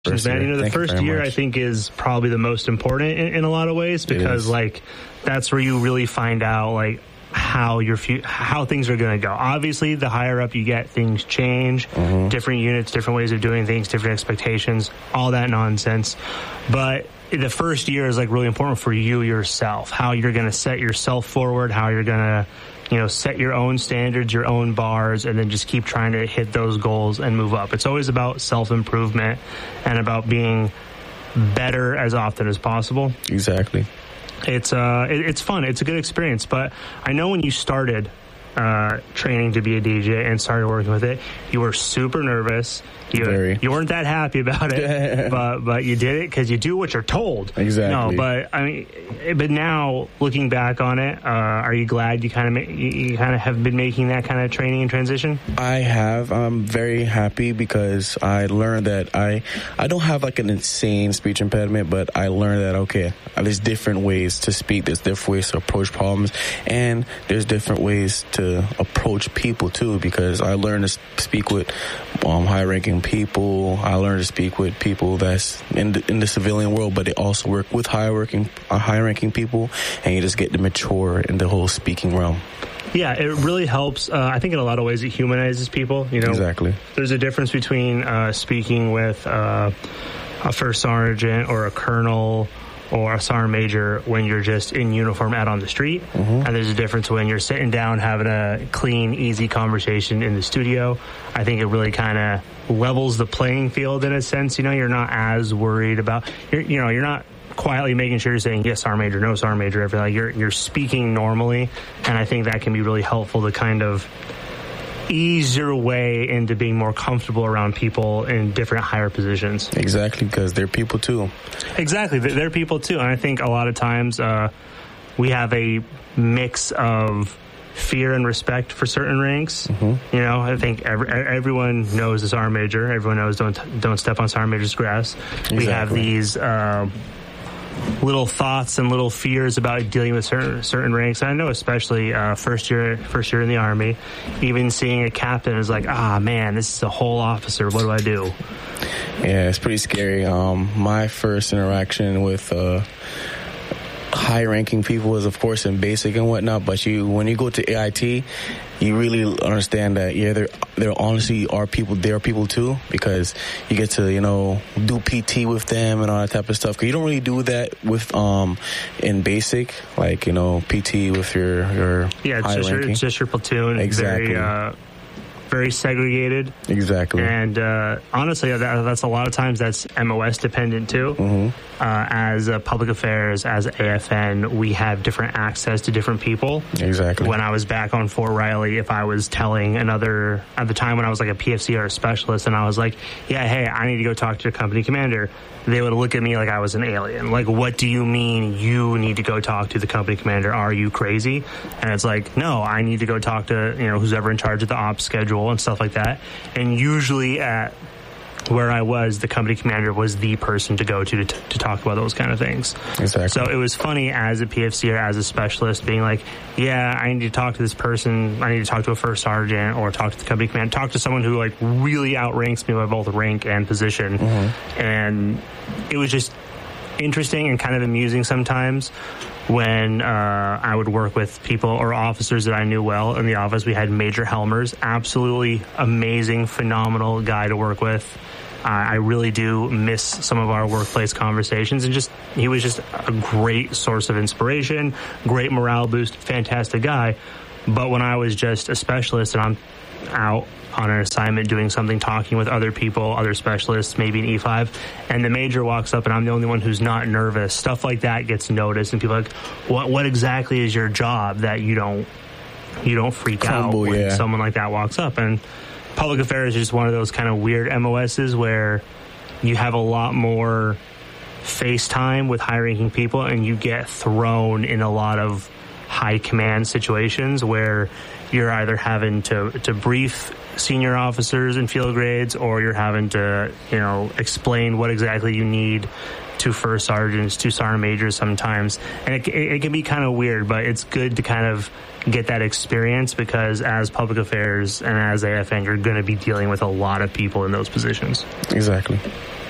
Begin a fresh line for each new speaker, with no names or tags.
Man, you know, the first year I think is probably the most important in a lot of ways, because like that's where you really find out like how how things are going to go. Obviously, the higher up you get, things change, different units, different ways of doing things, different expectations, all that nonsense. But the first year is like really important for you yourself, how you're going to set yourself forward, how you're going to, you know, set your own standards, your own bars, and then just keep trying to hit those goals and move up. It's always about self-improvement and about being better as often as possible.
Exactly.
It's fun. It's a good experience. But I know when you started training to be a DJ and started working with it, you were super nervous. You weren't that happy about it, but you did it because you do what you're told.
Exactly.
No, but I mean, but now looking back on it, are you glad you kind of have been making that kind of training and transition?
I have. I'm very happy because I learned that I don't have like an insane speech impediment, but I learned that okay, there's different ways to speak, there's different ways to approach problems, and there's different ways to approach people too. Because I learned to speak with high-ranking people. I learned to speak with people that's in the civilian world, but they also work with high-ranking people, and you just get to mature in the whole speaking realm.
Yeah, it really helps. I think in a lot of ways it humanizes people. You know,
exactly.
There's a difference between speaking with a first sergeant or a colonel or a sergeant major when you're just in uniform out on the street. And there's a difference when you're sitting down having a clean, easy conversation in the studio. I think it really kind of levels the playing field in a sense. You know, you're not as worried about, you're not quietly making sure you're saying yes, sergeant major, no, sergeant major, everything. Like you're speaking normally, and I think that can be really helpful to kind of ease your way into being more comfortable around people in different higher positions.
Exactly, because they're people too.
Exactly, they're people too. And I think a lot of times we have a mix of fear and respect for certain ranks. You know, I think everyone knows the sergeant major. Everyone knows don't step on sergeant major's grass. Exactly. We have these little thoughts and little fears about dealing with certain ranks. And I know especially first year in the Army, even seeing a captain is like, man, this is a whole officer. What do I do?
Yeah, it's pretty scary. My first interaction with high-ranking people is, of course, in basic and whatnot, but when you go to AIT, you really understand that, there honestly are people, there are people too, because you get to, do PT with them and all that type of stuff. Because you don't really do that with, in basic, like, PT with your high-ranking.
It's just your platoon.
Exactly.
Very segregated.
Exactly.
And honestly, that's a lot of times that's MOS dependent too. As public affairs, as AFN, we have different access to different people.
Exactly.
When I was back on Fort Riley, if I was telling at the time when I was like a PFC or a specialist, and I was like, yeah, hey, I need to go talk to your company commander, they would look at me like I was an alien. Like, what do you mean you need to go talk to the company commander? Are you crazy? And it's like, no, I need to go talk to, who's ever in charge of the ops schedule and stuff like that. And usually at where I was, the company commander was the person to go to talk about those kind of things.
Exactly. So
it was funny as a PFC or as a specialist being like, yeah, I need to talk to this person. I need to talk to a first sergeant or talk to the company commander, talk to someone who like really outranks me by both rank and position. And it was just interesting and kind of amusing sometimes when I would work with people or officers that I knew well in the office. We had Major Helmers, absolutely amazing, phenomenal guy to work with. I really do miss some of our workplace conversations, and he was just a great source of inspiration, great morale boost, fantastic guy. But when I was just a specialist and I'm out on an assignment doing something, talking with other people, other specialists, maybe an E5, and the major walks up and I'm the only one who's not nervous, stuff like that gets noticed, and people are like, what exactly is your job that you don't freak out when someone like that walks up? And public affairs is just one of those kind of weird MOSs where you have a lot more face time with high-ranking people, and you get thrown in a lot of high command situations where you're either having to brief senior officers in field grades, or you're having to, explain what exactly you need to first sergeants, to sergeant majors sometimes. And it can be kind of weird, but it's good to kind of get that experience, because as public affairs and as AFN, you're going to be dealing with a lot of people in those positions.
Exactly.